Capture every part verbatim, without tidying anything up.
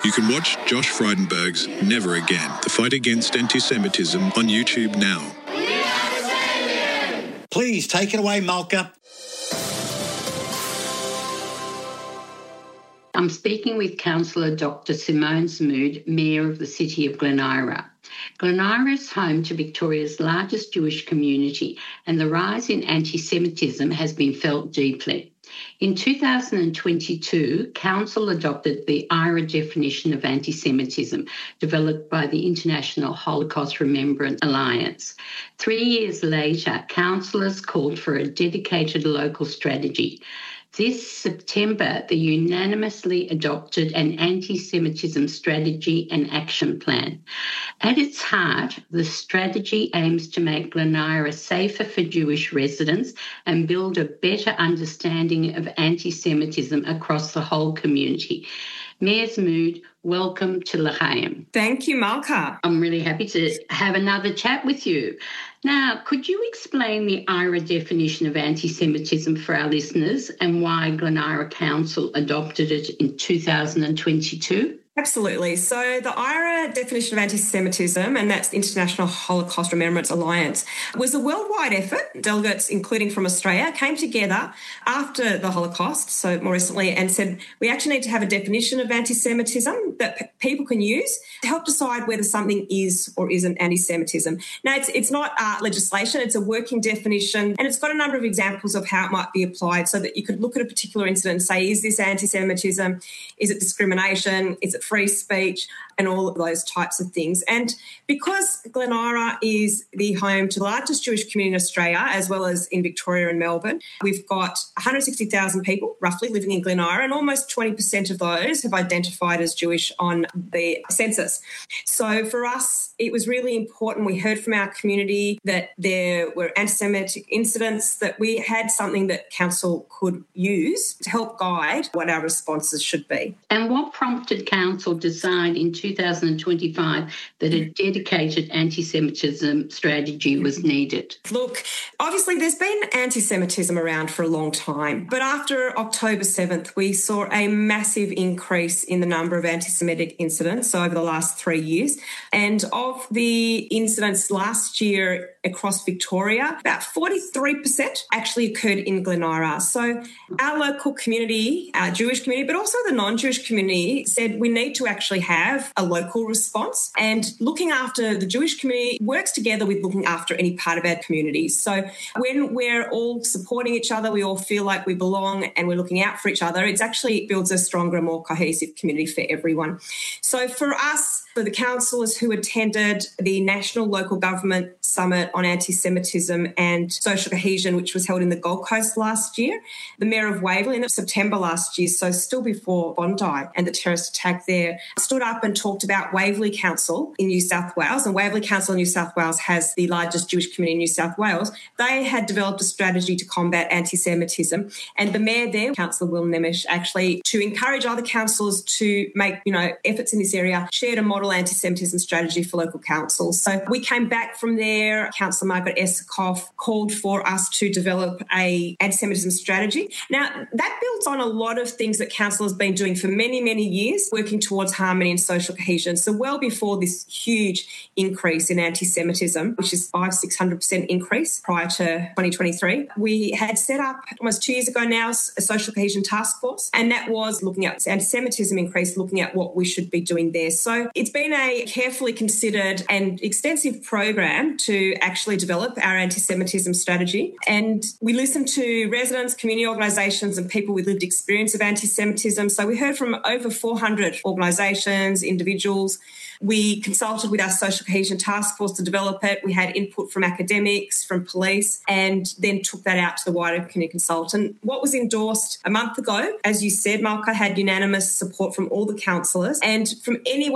You can watch Josh Frydenberg's Never Again, the fight against anti-Semitism on YouTube now. Please take it away, Malka. I'm speaking with Councillor Doctor Simone Smood, Mayor of the City of Glen Eira. Glen Eira is home to Victoria's largest Jewish community, and the rise in anti-Semitism has been felt deeply. In two thousand twenty-two, Council adopted the Eira definition of anti-Semitism, developed by the International Holocaust Remembrance Alliance. Three years later, councillors called for a dedicated local strategy. This September, they unanimously adopted an anti-Semitism strategy and action plan. At its heart, the strategy aims to make Glen Eira safer for Jewish residents and build a better understanding of anti-Semitism across the whole community. Mayor Smood, welcome to L'chaim. Thank you, Malka. I'm really happy to have another chat with you. Now, could you explain the Eira definition of anti-Semitism for our listeners and why Glen Eira Council adopted it in two thousand twenty-two? Absolutely. So the Eira definition of anti-Semitism, and that's the International Holocaust Remembrance Alliance, was a worldwide effort. Delegates, including from Australia, came together after the Holocaust, so more recently, and said we actually need to have a definition of anti-Semitism that p- people can use to help decide whether something is or isn't anti-Semitism. Now, it's, it's not uh, legislation, it's a working definition, and it's got a number of examples of how it might be applied so that you could look at a particular incident and say, is this anti-Semitism? Is it discrimination? Is it free speech, and all of those types of things. And because Glen Eira is the home to the largest Jewish community in Australia, as well as in Victoria and Melbourne, we've got one hundred sixty thousand people roughly living in Glen Eira, and almost twenty percent of those have identified as Jewish on the census. So for us, it was really important. We heard from our community that there were anti-Semitic incidents, that we had something that council could use to help guide what our responses should be. And what prompted council to decide in two thousand twenty-five that a dedicated anti-Semitism strategy was needed? Look, obviously there's been anti-Semitism around for a long time, but after October seventh, we saw a massive increase in the number of anti-Semitic incidents over the last three years. And of the incidents last year across Victoria, about forty-three percent actually occurred in Glen Eira. So our local community, our Jewish community, but also the non-Jewish community, said we need to actually have a local response. And looking after the Jewish community works together with looking after any part of our community. So when we're all supporting each other, we all feel like we belong and we're looking out for each other, it's actually it builds a stronger, more cohesive community for everyone. So for us, for the councillors who attended the National Local Government Summit on Anti-Semitism and Social Cohesion, which was held in the Gold Coast last year, the Mayor of Waverley in September last year, so still before Bondi and the terrorist attack there, stood up and talked about Waverley Council in New South Wales. And Waverley Council in New South Wales has the largest Jewish community in New South Wales. They had developed a strategy to combat anti-Semitism. And the Mayor there, Councillor Will Nemish, actually, to encourage other councils to make, you know, efforts in this area, shared a model anti-Semitism strategy for local councils. So we came back from there. Councillor Margaret Esikoff called for us to develop a anti-Semitism strategy. Now, that builds on a lot of things that council has been doing for many, many years, working towards harmony and social cohesion. So well before this huge increase in anti-Semitism, which is five, six hundred percent increase prior to twenty twenty-three, we had set up almost two years ago now a social cohesion task force, and that was looking at anti-Semitism increase, looking at what we should be doing there. So it's been a carefully considered and extensive program to actually develop our anti-Semitism strategy. And we listened to residents, community organisations and people with lived experience of anti-Semitism. So we heard from over four hundred organisations, individuals. We consulted with our social cohesion task force to develop it. We had input from academics, from police, and then took that out to the wider community consultant. What was endorsed a month ago, as you said, Malka, had unanimous support from all the councillors and from anyone that I've spoken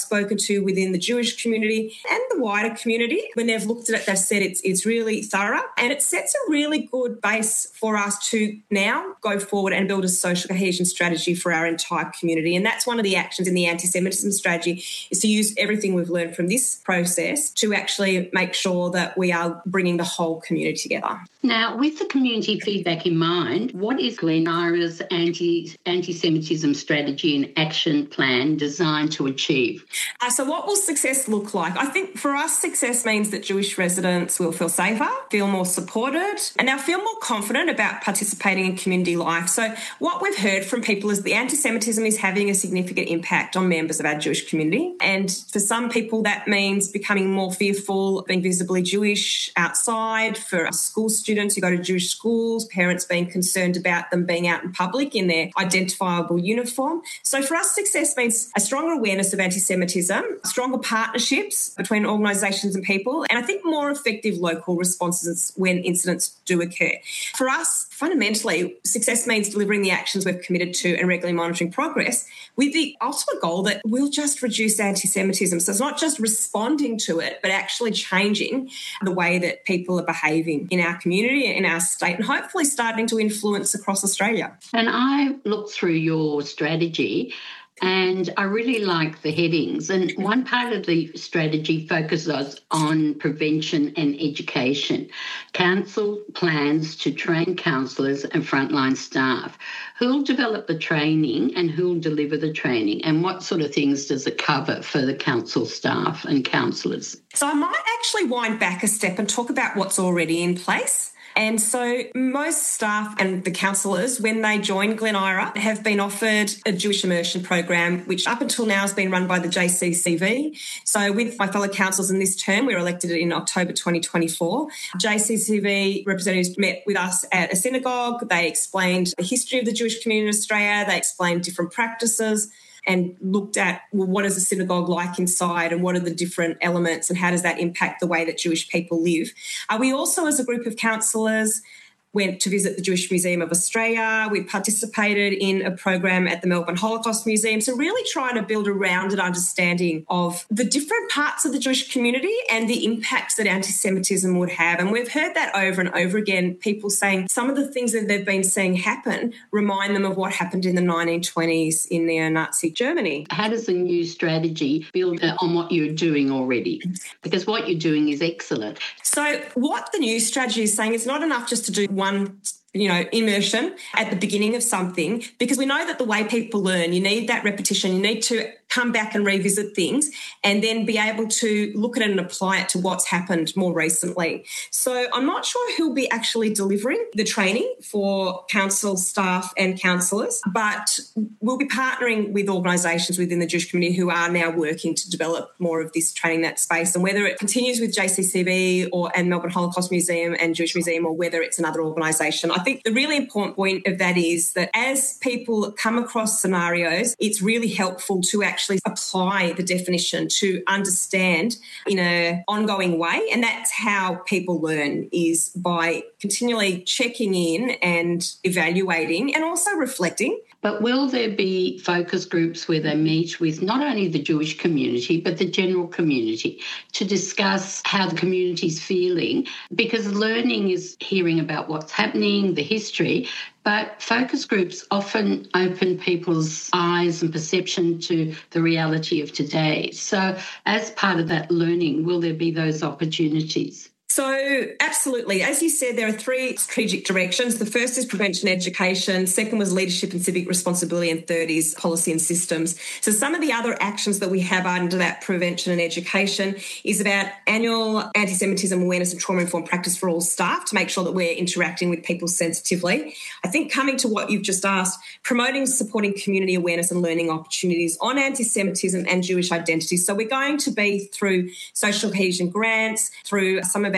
spoken to within the Jewish community and the wider community. When they've looked at it, they've said it's, it's really thorough, and it sets a really good base for us to now go forward and build a social cohesion strategy for our entire community. And that's one of the actions in the anti-Semitism strategy, is to use everything we've learned from this process to actually make sure that we are bringing the whole community together. Now, with the community feedback in mind, what is Glen Eira's anti, anti-Semitism strategy and action plan designed to achieve? Uh, so what will success look like? I think for us, success means that Jewish residents will feel safer, feel more supported, and now feel more confident about participating in community life. So what we've heard from people is the anti-Semitism is having a significant impact on members of our Jewish community. And for some people, that means becoming more fearful, being visibly Jewish outside. For school students who go to Jewish schools, parents being concerned about them being out in public in their identifiable uniform. So for us, success means a stronger awareness of anti-Semitism, stronger partnerships between organisations and people, and I think more effective local responses when incidents do occur. For us, fundamentally, success means delivering the actions we've committed to and regularly monitoring progress with the ultimate goal that we'll just reduce anti-Semitism. So it's not just responding to it, but actually changing the way that people are behaving in our community, in our state, and hopefully starting to influence across Australia. And I looked through your strategy, and I really like the headings. And one part of the strategy focuses on prevention and education. Council plans to train counsellors and frontline staff. Who'll develop the training and who'll deliver the training? And what sort of things does it cover for the council staff and counsellors? So I might actually wind back a step and talk about what's already in place. And so most staff and the counsellors, when they join Glen Eira, have been offered a Jewish immersion program, which up until now has been run by the J C C V. So with my fellow councillors in this term, we were elected in October twenty twenty-four. J C C V representatives met with us at a synagogue. They explained the history of the Jewish community in Australia. They explained different practices and looked at, well, what is a synagogue like inside and what are the different elements and how does that impact the way that Jewish people live. Uh, we also, as a group of counsellors, went to visit the Jewish Museum of Australia. We participated in a program at the Melbourne Holocaust Museum. So really trying to build a rounded understanding of the different parts of the Jewish community and the impacts that anti-Semitism would have. And we've heard that over and over again, people saying some of the things that they've been seeing happen remind them of what happened in the nineteen twenties in neo-Nazi Germany. How does the new strategy build on what you're doing already? Because what you're doing is excellent. So what the new strategy is saying is not enough just to do one, you know, immersion at the beginning of something, because we know that the way people learn, you need that repetition, you need to come back and revisit things and then be able to look at it and apply it to what's happened more recently. So I'm not sure who'll be actually delivering the training for council staff and counsellors, but we'll be partnering with organisations within the Jewish community who are now working to develop more of this training, that space, and whether it continues with J C C V or and Melbourne Holocaust Museum and Jewish Museum, or whether it's another organisation. I think the really important point of that is that as people come across scenarios, it's really helpful to actually actually apply the definition to understand in an ongoing way. And that's how people learn, is by continually checking in and evaluating and also reflecting. But will there be focus groups where they meet with not only the Jewish community but the general community to discuss how the community's feeling? Because learning is hearing about what's happening, the history, but focus groups often open people's eyes and perception to the reality of today. So as part of that learning, will there be those opportunities? So absolutely. As you said, there are three strategic directions. The first is prevention education. Second was leadership and civic responsibility. And third is policy and systems. So some of the other actions that we have under that prevention and education is about annual anti-Semitism awareness and trauma-informed practice for all staff to make sure that we're interacting with people sensitively. I think coming to what you've just asked, promoting, supporting community awareness and learning opportunities on anti-Semitism and Jewish identity. So we're going to be through social cohesion grants, through some of our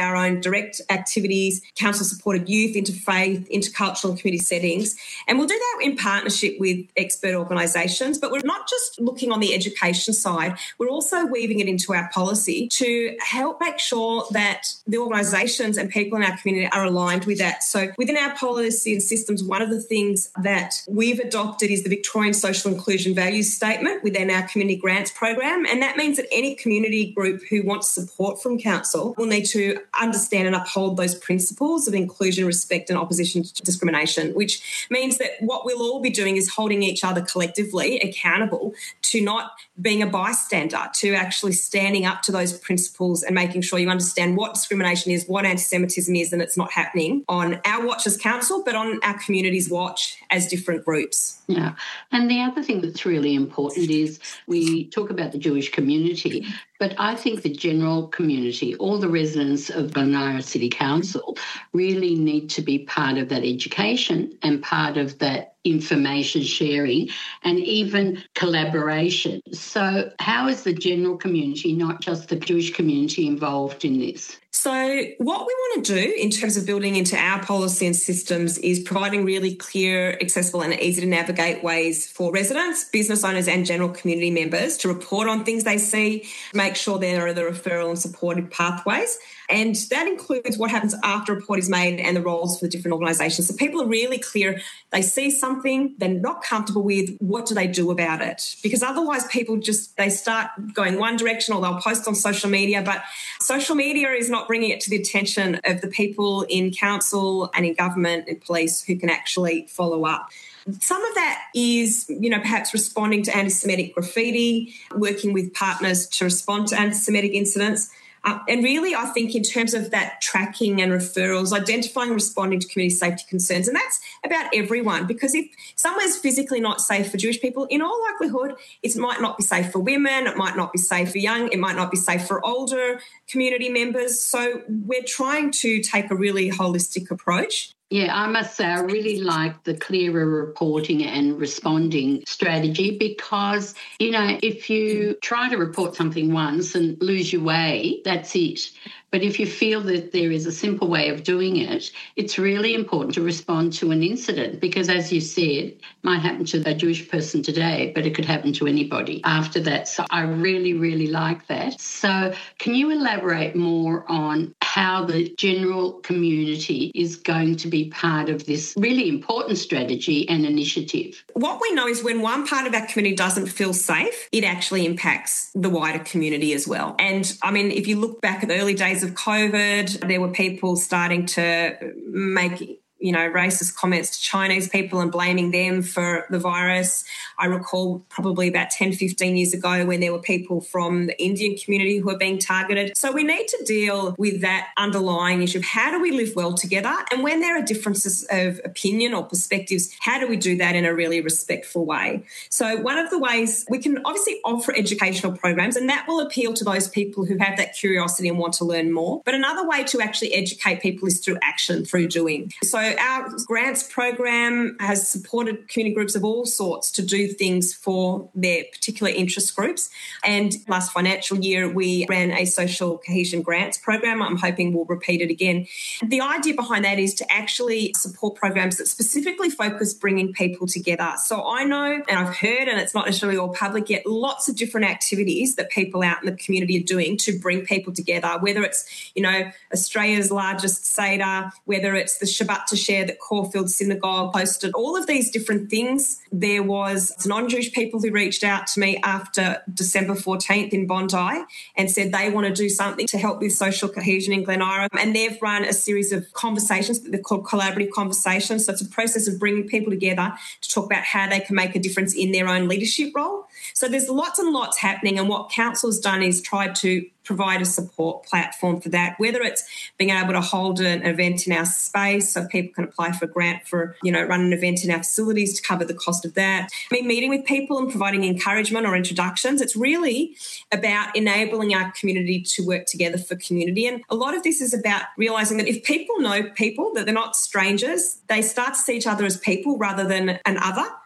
our own direct activities, council-supported youth, interfaith, intercultural and community settings. And we'll do that in partnership with expert organisations. But we're not just looking on the education side, we're also weaving it into our policy to help make sure that the organisations and people in our community are aligned with that. So within our policy and systems, one of the things that we've adopted is the Victorian Social Inclusion Values Statement within our community grants program. And that means that any community group who wants support from council will need to understand and uphold those principles of inclusion, respect and opposition to discrimination, which means that what we'll all be doing is holding each other collectively accountable to not being a bystander, to actually standing up to those principles and making sure you understand what discrimination is, what anti-Semitism is, and it's not happening on our watch as council, but on our community's watch as different groups. Yeah. And the other thing that's really important is we talk about the Jewish community, but I think the general community, all the residents of Glenira City Council really need to be part of that education and part of that information sharing and even collaboration. So how is the general community, not just the Jewish community, involved in this? So what we want to do in terms of building into our policy and systems is providing really clear, accessible and easy to navigate ways for residents, business owners and general community members to report on things they see, make sure there are the referral and supportive pathways. And that includes what happens after a report is made and the roles for the different organisations. So people are really clear. They see something they're not comfortable with. What do they do about it? Because otherwise people just, they start going one direction or they'll post on social media. But social media is not bringing it to the attention of the people in council and in government and police who can actually follow up. Some of that is, you know, perhaps responding to anti-Semitic graffiti, working with partners to respond to anti-Semitic incidents. Uh, and really, I think in terms of that tracking and referrals, identifying and responding to community safety concerns, and that's about everyone, because if somewhere's physically not safe for Jewish people, in all likelihood, it might not be safe for women, it might not be safe for young, it might not be safe for older community members. So we're trying to take a really holistic approach. Yeah, I must say I really like the clearer reporting and responding strategy because, you know, if you try to report something once and lose your way, that's it. But if you feel that there is a simple way of doing it, it's really important to respond to an incident because, as you said, it might happen to a Jewish person today, but it could happen to anybody after that. So I really, really like that. So can you elaborate more on how the general community is going to be part of this really important strategy and initiative? What we know is when one part of our community doesn't feel safe, it actually impacts the wider community as well. And, I mean, if you look back at the early days of COVID, there were people starting to make, you know, racist comments to Chinese people and blaming them for the virus. I recall probably about ten, fifteen years ago when there were people from the Indian community who were being targeted. So we need to deal with that underlying issue of how do we live well together? And when there are differences of opinion or perspectives, how do we do that in a really respectful way? So one of the ways we can obviously offer educational programs, and that will appeal to those people who have that curiosity and want to learn more. But another way to actually educate people is through action, through doing. So our grants program has supported community groups of all sorts to do things for their particular interest groups. And last financial year, we ran a social cohesion grants program. I'm hoping we'll repeat it again. The idea behind that is to actually support programs that specifically focus bringing people together. So I know, and I've heard, and it's not necessarily all public yet, lots of different activities that people out in the community are doing to bring people together, whether it's, you know, Australia's largest Seder, whether it's the Shabbat to Share that Caulfield Synagogue hosted, all of these different things. There was non-Jewish people who reached out to me after December fourteenth in Bondi and said they want to do something to help with social cohesion in Glenira. And they've run a series of conversations that they're called collaborative conversations. So it's a process of bringing people together to talk about how they can make a difference in their own leadership role. So there's lots and lots happening, and what council's done is tried to provide a support platform for that, whether it's being able to hold an event in our space so people can apply for a grant for, you know, run an event in our facilities to cover the cost of that. I mean, meeting with people and providing encouragement or introductions. It's really about enabling our community to work together for community. And a lot of this is about realising that if people know people, that they're not strangers, they start to see each other as people rather than an other.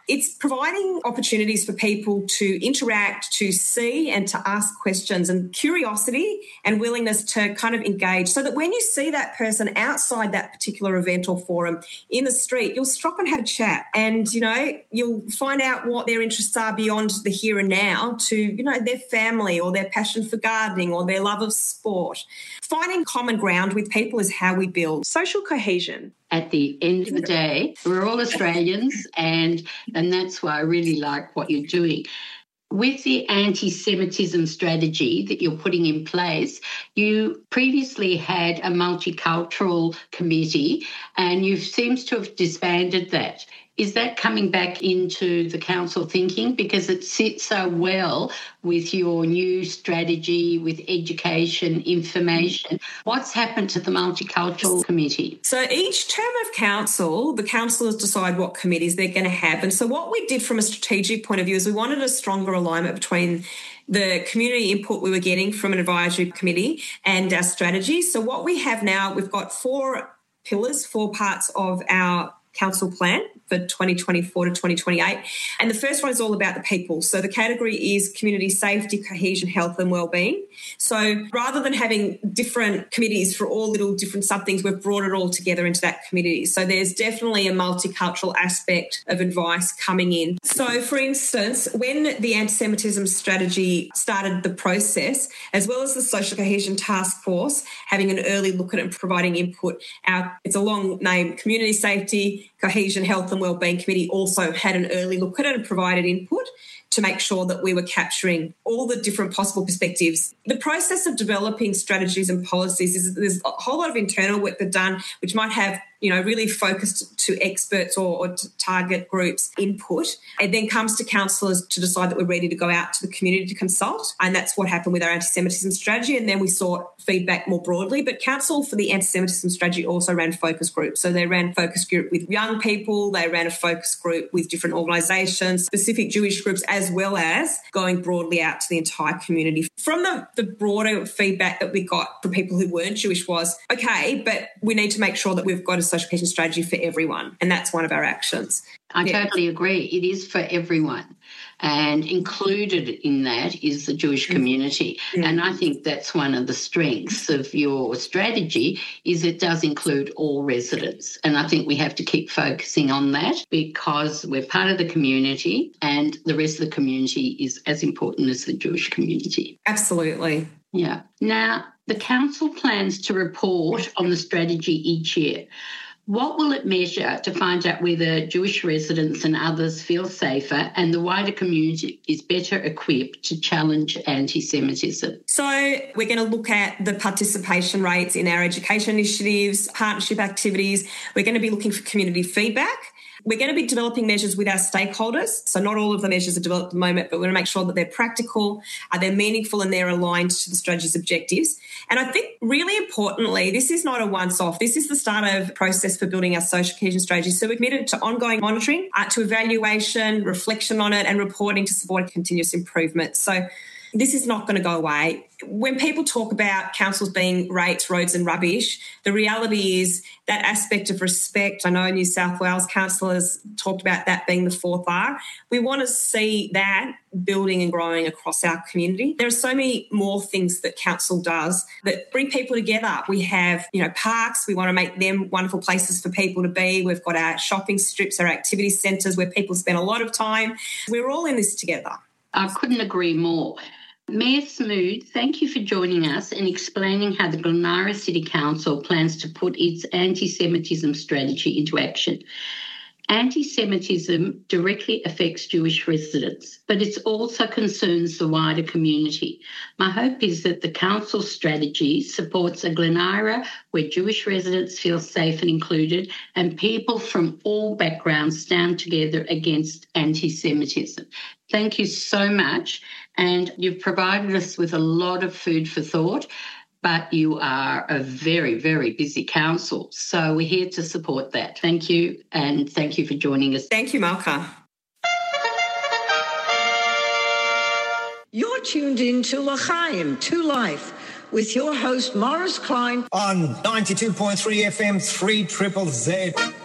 It's providing opportunities for people to interact, to see and to ask questions, and curiosity and willingness to kind of engage, so that when you see that person outside that particular event or forum in the street, you'll stop and have a chat, and, you know, you'll find out what their interests are beyond the here and now to, you know, their family or their passion for gardening or their love of sport. Finding common ground with people is how we build social cohesion. At the end of the day, we're all Australians, and, and that's why I really like what you're doing. With the anti-Semitism strategy that you're putting in place, you previously had a multicultural committee and you seems to have disbanded that. Is that coming back into the council thinking? Because it sits so well with your new strategy, with education, information. What's happened to the Multicultural Committee? So each term of council, the councillors decide what committees they're going to have. And so what we did from a strategic point of view is we wanted a stronger alignment between the community input we were getting from an advisory committee and our strategy. So what we have now, we've got four pillars, four parts of our council plan for twenty twenty-four to twenty twenty-eight. And the first one is all about the people. So the category is community safety, cohesion, health and wellbeing. So rather than having different committees for all little different sub-things, we've brought it all together into that committee. So there's definitely a multicultural aspect of advice coming in. So, for instance, when the anti-Semitism strategy started the process, as well as the Social Cohesion Task Force having an early look at it and providing input, our, it's a long name, Community Safety, Cohesion, Health and Wellbeing Committee also had an early look at it and provided input to make sure that we were capturing all the different possible perspectives. The process of developing strategies and policies is there's a whole lot of internal work that's done, which might have, you know, really focused to experts or, or to target groups input. It then comes to councillors to decide that we're ready to go out to the community to consult. And that's what happened with our anti-Semitism strategy. And then we sought feedback more broadly. But council for the anti-Semitism strategy also ran focus groups. So they ran focus group with young people. They ran a focus group with different organisations, specific Jewish groups, as well as going broadly out to the entire community. From the, the broader feedback that we got from people who weren't Jewish was, okay, but we need to make sure that we've got a social cohesion strategy for everyone. And that's one of our actions. I yeah. totally agree. It is for everyone. And included in that is the Jewish community. Mm-hmm. And I think that's one of the strengths of your strategy is it does include all residents. And I think we have to keep focusing on that because we're part of the community and the rest of the community is as important as the Jewish community. Absolutely. Yeah. Now, the council plans to report on the strategy each year. What will it measure to find out whether Jewish residents and others feel safer and the wider community is better equipped to challenge anti-Semitism? So we're going to look at the participation rates in our education initiatives, partnership activities. We're going to be looking for community feedback. We're going to be developing measures with our stakeholders. So not all of the measures are developed at the moment, but we're going to make sure that they're practical, uh, they're meaningful and they're aligned to the strategy's objectives. And I think really importantly, this is not a once-off. This is the start of a process for building our social cohesion strategy. So we're committed to ongoing monitoring, uh, to evaluation, reflection on it and reporting to support continuous improvement. So this is not going to go away. When people talk about councils being rates, roads and rubbish, the reality is that aspect of respect. I know New South Wales councillors talked about that being the fourth R. We want to see that building and growing across our community. There are so many more things that council does that bring people together. We have, you know, parks. We want to make them wonderful places for people to be. We've got our shopping strips, our activity centres where people spend a lot of time. We're all in this together. I couldn't agree more. Mayor Smoot, thank you for joining us and explaining how the Glen Eira City Council plans to put its anti-Semitism strategy into action. Anti-Semitism directly affects Jewish residents, but it also concerns the wider community. My hope is that the council strategy supports a Glen Eira where Jewish residents feel safe and included and people from all backgrounds stand together against anti-Semitism. Thank you so much. And you've provided us with a lot of food for thought, but you are a very, very busy council. So we're here to support that. Thank you, and thank you for joining us. Thank you, Malka. You're tuned in to L'chaim, to Life, with your host, Morris Klein. On ninety-two point three F M, three triple Z.